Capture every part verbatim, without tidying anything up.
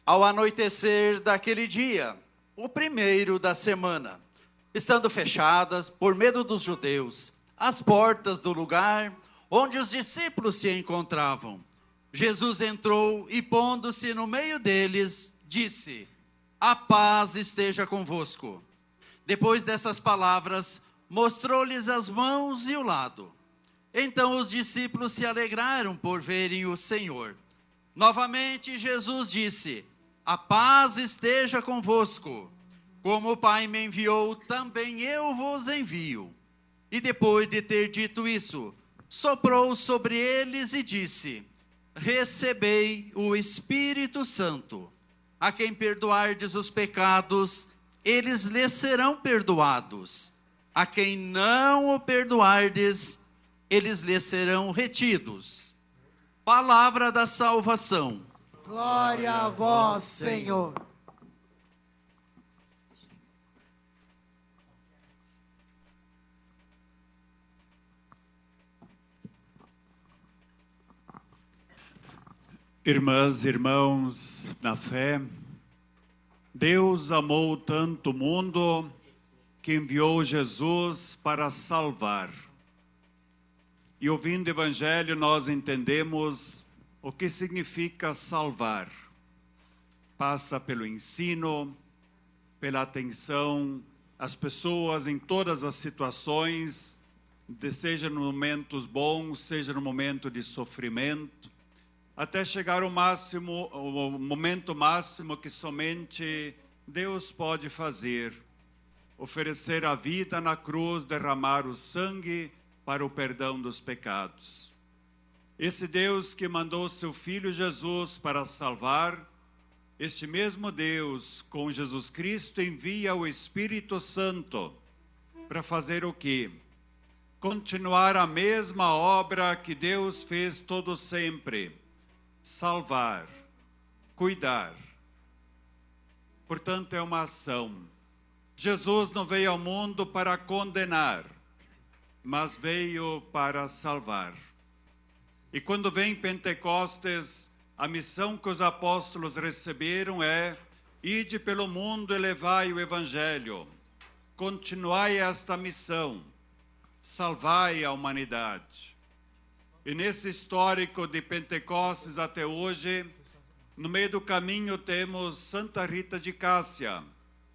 Ao anoitecer daquele dia, o primeiro da semana, estando fechadas, por medo dos judeus, as portas do lugar onde os discípulos se encontravam, Jesus entrou e, pondo-se no meio deles, disse: a paz esteja convosco. Depois dessas palavras, mostrou-lhes as mãos e o lado. Então os discípulos se alegraram por verem o Senhor. Novamente Jesus disse: a paz esteja convosco. Como o Pai me enviou, também eu vos envio. E depois de ter dito isso, soprou sobre eles e disse: recebei o Espírito Santo. A quem perdoardes os pecados, eles lhes serão perdoados. A quem não o perdoardes, eles lhes serão retidos. Palavra da salvação. Glória a vós, Senhor. Irmãs e irmãos na fé, Deus amou tanto o mundo que enviou Jesus para salvar. E ouvindo o Evangelho nós entendemos o que significa salvar. Passa pelo ensino, pela atenção às pessoas em todas as situações, seja nos momentos bons, seja no momento de sofrimento, até chegar ao máximo, o momento máximo que somente Deus pode fazer: oferecer a vida na cruz, derramar o sangue para o perdão dos pecados. Esse Deus que mandou seu Filho Jesus para salvar, este mesmo Deus, com Jesus Cristo, envia o Espírito Santo para fazer o quê? Continuar a mesma obra que Deus fez todo sempre: salvar, cuidar. Portanto, é uma ação. Jesus não veio ao mundo para condenar, mas veio para salvar. E quando vem Pentecostes, a missão que os apóstolos receberam é: ide pelo mundo e levai o Evangelho. Continuai esta missão, salvai a humanidade. E nesse histórico de Pentecostes até hoje, no meio do caminho temos Santa Rita de Cássia.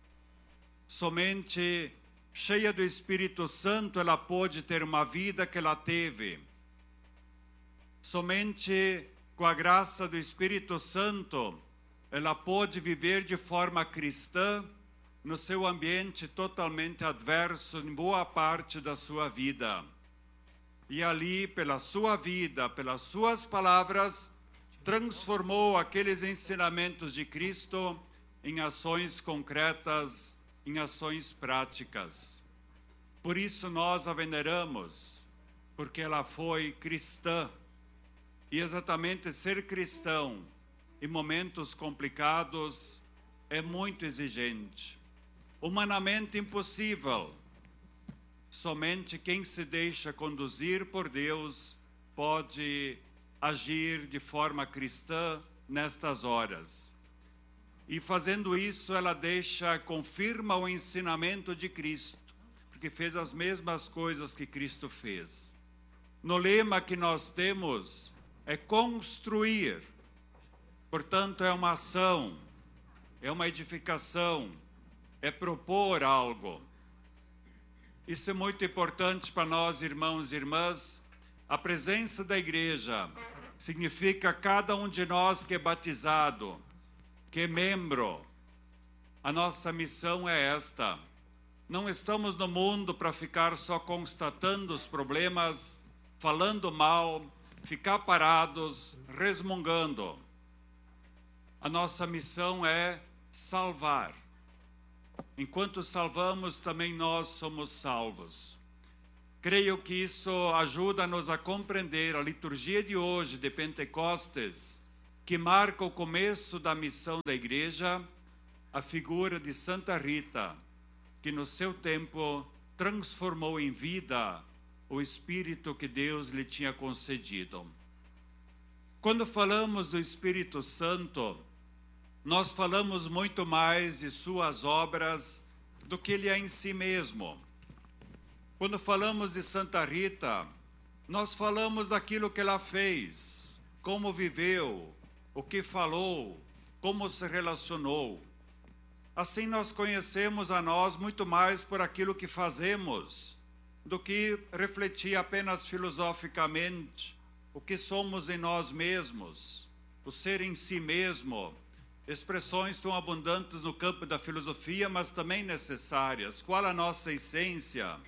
Somente cheia do Espírito Santo ela pôde ter uma vida que ela teve. Somente com a graça do Espírito Santo ela pôde viver de forma cristã no seu ambiente totalmente adverso em boa parte da sua vida. E ali, pela sua vida, pelas suas palavras, transformou aqueles ensinamentos de Cristo em ações concretas, em ações práticas. Por isso nós a veneramos, porque ela foi cristã. E exatamente ser cristão em momentos complicados é muito exigente. Humanamente impossível. Somente quem se deixa conduzir por Deus pode agir de forma cristã nestas horas. E fazendo isso, ela deixa, confirma o ensinamento de Cristo, porque fez as mesmas coisas que Cristo fez. No lema que nós temos é construir. Portanto, é uma ação, é uma edificação, é propor algo. Isso é muito importante para nós, irmãos e irmãs. A presença da igreja significa cada um de nós que é batizado, que é membro. A nossa missão é esta. Não estamos no mundo para ficar só constatando os problemas, falando mal, ficar parados, resmungando. A nossa missão é salvar. Enquanto salvamos, também nós somos salvos. Creio que isso ajuda-nos a compreender a liturgia de hoje de Pentecostes, que marca o começo da missão da igreja, a figura de Santa Rita, que no seu tempo transformou em vida o Espírito que Deus lhe tinha concedido. Quando falamos do Espírito Santo, nós falamos muito mais de suas obras do que ele é em si mesmo. Quando falamos de Santa Rita, nós falamos daquilo que ela fez, como viveu, o que falou, como se relacionou. Assim nós conhecemos a nós muito mais por aquilo que fazemos, do que refletir apenas filosoficamente o que somos em nós mesmos, o ser em si mesmo. Expressões tão abundantes no campo da filosofia, mas também necessárias. Qual a nossa essência?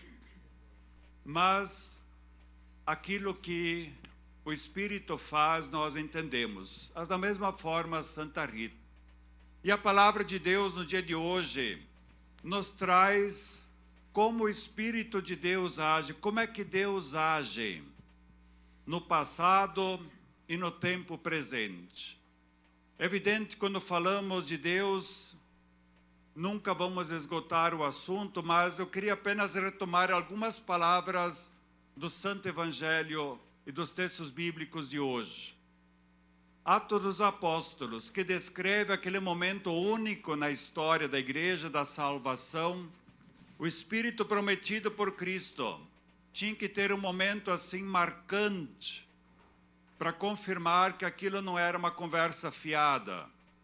Mas aquilo que o Espírito faz, nós entendemos. Da mesma forma, Santa Rita. E a palavra de Deus no dia de hoje nos traz como o Espírito de Deus age, como é que Deus age no passado e no tempo presente. É evidente, quando falamos de Deus, nunca vamos esgotar o assunto, mas eu queria apenas retomar algumas palavras do Santo Evangelho e dos textos bíblicos de hoje. Atos dos Apóstolos, que descreve aquele momento único na história da igreja, da salvação. O Espírito prometido por Cristo tinha que ter um momento assim marcante, para confirmar que aquilo não era uma conversa fiada,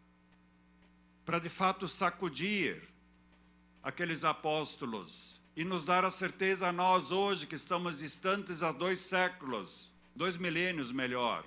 para de fato sacudir aqueles apóstolos e nos dar a certeza a nós hoje, que estamos distantes há dois séculos, dois milênios melhor,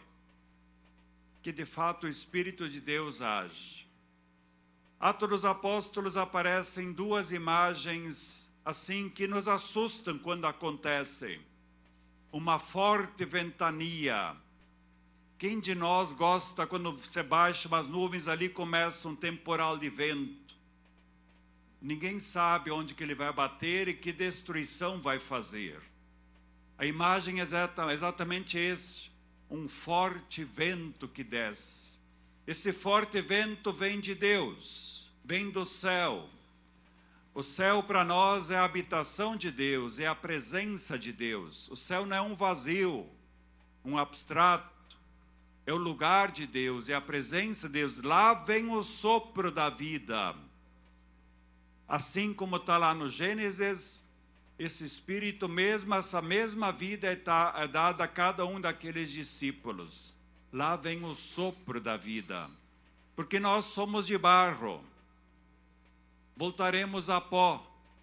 que de fato o Espírito de Deus age. Atos dos Apóstolos aparecem duas imagens assim que nos assustam quando acontecem. Uma forte ventania. Quem de nós gosta quando você baixa umas nuvens ali, começa um temporal de vento? Ninguém sabe onde que ele vai bater e que destruição vai fazer. A imagem é exata, exatamente esse, um forte vento que desce. Esse forte vento vem de Deus, vem do céu. O céu para nós é a habitação de Deus, é a presença de Deus. O céu não é um vazio, um abstrato. É o lugar de Deus, é a presença de Deus. Lá vem o sopro da vida. Assim como está lá no Gênesis, esse Espírito mesmo, essa mesma vida é, tá, é dada a cada um daqueles discípulos. Lá vem o sopro da vida. Porque nós somos de barro. Voltaremos a pó.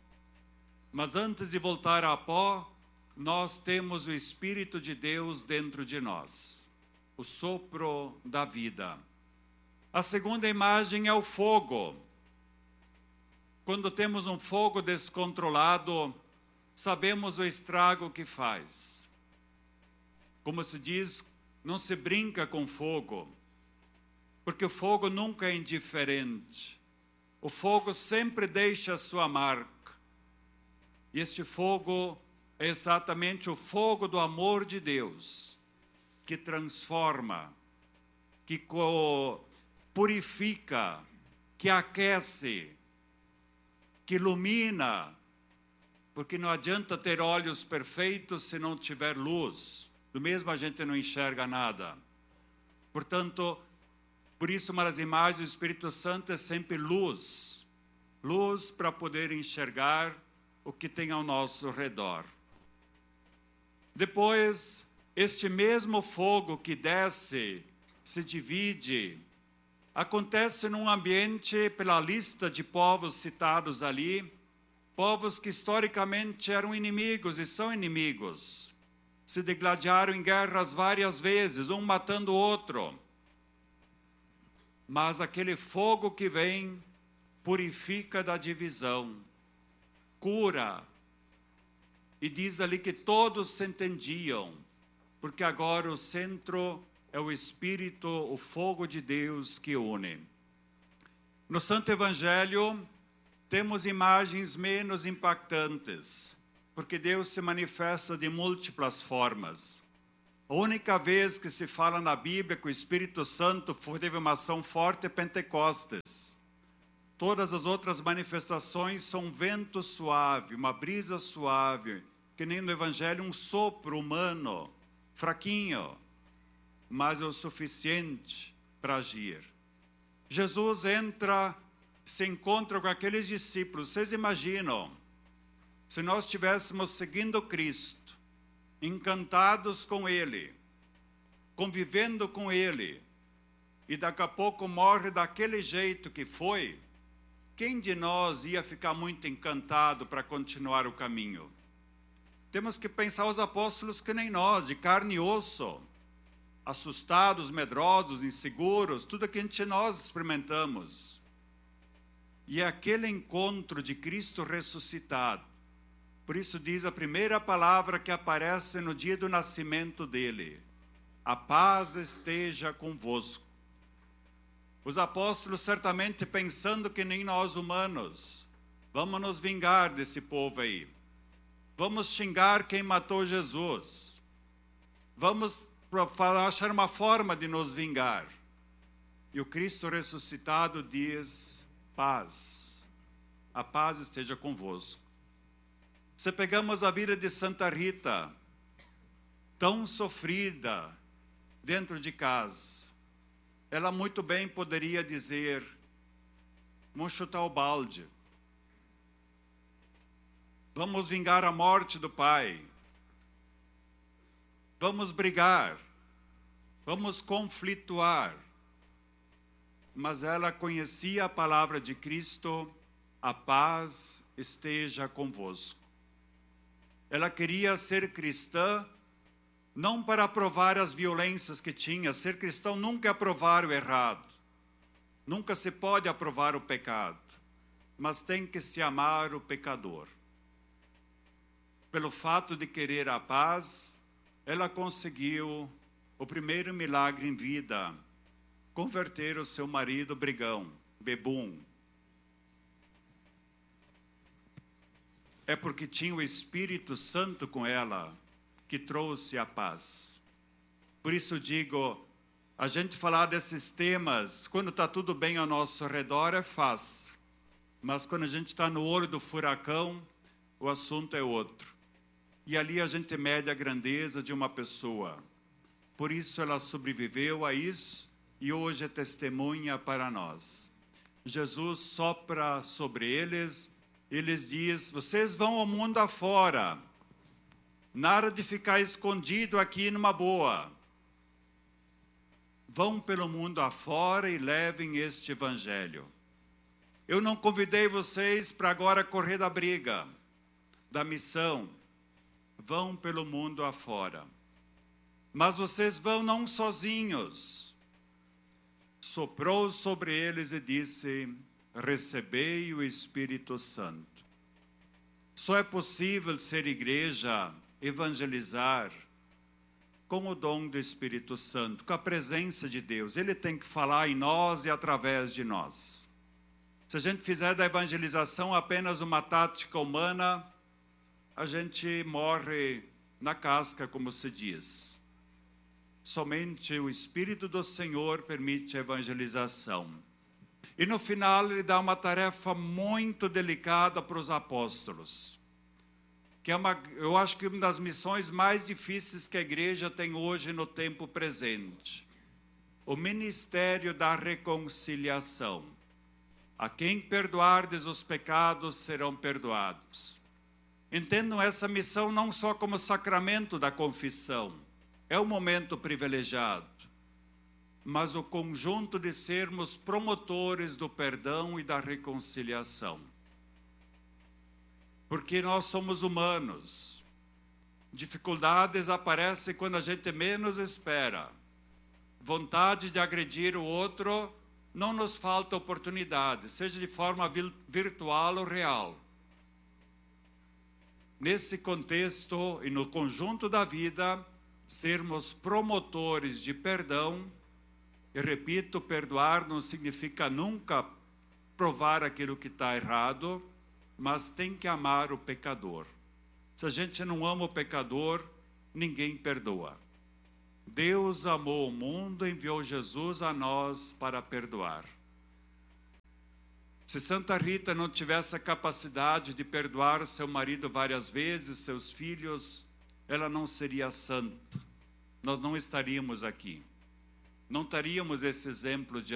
Mas antes de voltar a pó, nós temos o Espírito de Deus dentro de nós. O sopro da vida. A segunda imagem é o fogo. Quando temos um fogo descontrolado, sabemos o estrago que faz. Como se diz, não se brinca com fogo, porque o fogo nunca é indiferente. O fogo sempre deixa a sua marca. E este fogo é exatamente o fogo do amor de Deus, que transforma, que purifica, que aquece, que ilumina, porque não adianta ter olhos perfeitos se não tiver luz. Do mesmo a gente não enxerga nada. Portanto, por isso uma das imagens do Espírito Santo é sempre luz. Luz para poder enxergar o que tem ao nosso redor. Depois, este mesmo fogo que desce, se divide, acontece num ambiente, pela lista de povos citados ali, povos que historicamente eram inimigos e são inimigos. Se degladiaram em guerras várias vezes, um matando o outro. Mas aquele fogo que vem, purifica da divisão, cura. E diz ali que todos se entendiam, porque agora o centro é o Espírito, o fogo de Deus que une. No Santo Evangelho, temos imagens menos impactantes, porque Deus se manifesta de múltiplas formas. A única vez que se fala na Bíblia que o Espírito Santo teve uma ação forte é Pentecostes. Todas as outras manifestações são um vento suave, uma brisa suave, que nem no Evangelho um sopro humano, fraquinho, mas é o suficiente para agir. Jesus entra, se encontra com aqueles discípulos. Vocês imaginam, se nós estivéssemos seguindo Cristo, encantados com Ele, convivendo com Ele, e daqui a pouco morre daquele jeito que foi, quem de nós ia ficar muito encantado para continuar o caminho? Temos que pensar os apóstolos que nem nós, de carne e osso, assustados, medrosos, inseguros, tudo aquilo que nós experimentamos. E é aquele encontro de Cristo ressuscitado. Por isso diz a primeira palavra que aparece no dia do nascimento dele: a paz esteja convosco. Os apóstolos certamente pensando que nem nós humanos, vamos nos vingar desse povo aí. Vamos xingar quem matou Jesus. Vamos achar uma forma de nos vingar. E o Cristo ressuscitado diz: paz. A paz esteja convosco. Se pegamos a vida de Santa Rita, tão sofrida dentro de casa, ela muito bem poderia dizer: vamos chutar o balde. Vamos vingar a morte do pai. Vamos brigar. Vamos conflituar. Mas ela conhecia a palavra de Cristo: a paz esteja convosco. Ela queria ser cristã, não para aprovar as violências que tinha. Ser cristão nunca é aprovar o errado. Nunca se pode aprovar o pecado. Mas tem que se amar o pecador. Pelo fato de querer a paz, ela conseguiu o primeiro milagre em vida: converter o seu marido brigão, bebum. É porque tinha o Espírito Santo com ela que trouxe a paz. Por isso digo, a gente falar desses temas, quando está tudo bem ao nosso redor, é fácil. Mas quando a gente está no olho do furacão, o assunto é outro. E ali a gente mede a grandeza de uma pessoa. Por isso ela sobreviveu a isso e hoje é testemunha para nós. Jesus sopra sobre eles, eles diz: vocês vão ao mundo afora. Nada de ficar escondido aqui numa boa. Vão pelo mundo afora e levem este evangelho. Eu não convidei vocês para agora correr da briga, da missão. Vão pelo mundo afora. Mas vocês vão não sozinhos. Soprou sobre eles e disse: recebei o Espírito Santo. Só é possível ser igreja, evangelizar, com o dom do Espírito Santo, com a presença de Deus. Ele tem que falar em nós e através de nós. Se a gente fizer da evangelização apenas uma tática humana, a gente morre na casca, como se diz. Somente o Espírito do Senhor permite a evangelização. E no final ele dá uma tarefa muito delicada para os apóstolos, que é uma, eu acho que uma das missões mais difíceis que a igreja tem hoje no tempo presente. O ministério da reconciliação. A quem perdoardes os pecados serão perdoados. Entendam essa missão não só como sacramento da confissão, é um momento privilegiado, mas o conjunto de sermos promotores do perdão e da reconciliação. Porque nós somos humanos. Dificuldades aparecem quando a gente menos espera. Vontade de agredir o outro, não nos falta oportunidade, seja de forma virtual ou real. Nesse contexto e no conjunto da vida, sermos promotores de perdão. E repito, perdoar não significa nunca provar aquilo que está errado, mas tem que amar o pecador. Se a gente não ama o pecador, ninguém perdoa. Deus amou o mundo e enviou Jesus a nós para perdoar. Se Santa Rita não tivesse a capacidade de perdoar seu marido várias vezes, seus filhos, ela não seria santa. Nós não estaríamos aqui. Não teríamos esse exemplo de